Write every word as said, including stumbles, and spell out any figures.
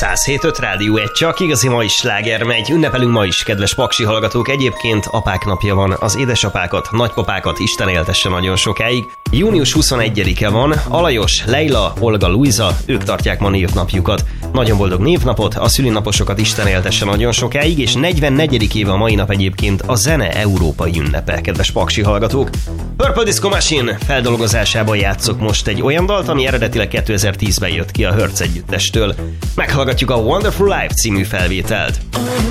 száz hét öt Rádió egy, csak igazi mai sláger megy. Ünnepelünk ma is, kedves paksi hallgatók. Egyébként apák napja van, az édesapákat, nagypapákat Isten éltesse nagyon sokáig. június huszonegyedike van, Alajos, Leila, Olga, Luisa, ők tartják ma névnapjukat. Nagyon boldog névnapot, a szülinaposokat Isten éltesse nagyon sokáig, és negyvennegyedik éve a mai nap egyébként a zene európai ünnepe, kedves paksi hallgatók. Purple Disco Machine feldolgozásában játszok most egy olyan dalt, ami eredetileg kétezer-tízben jött ki a Hertz együttestől. Meghallgatjuk a Wonderful Life című felvételt.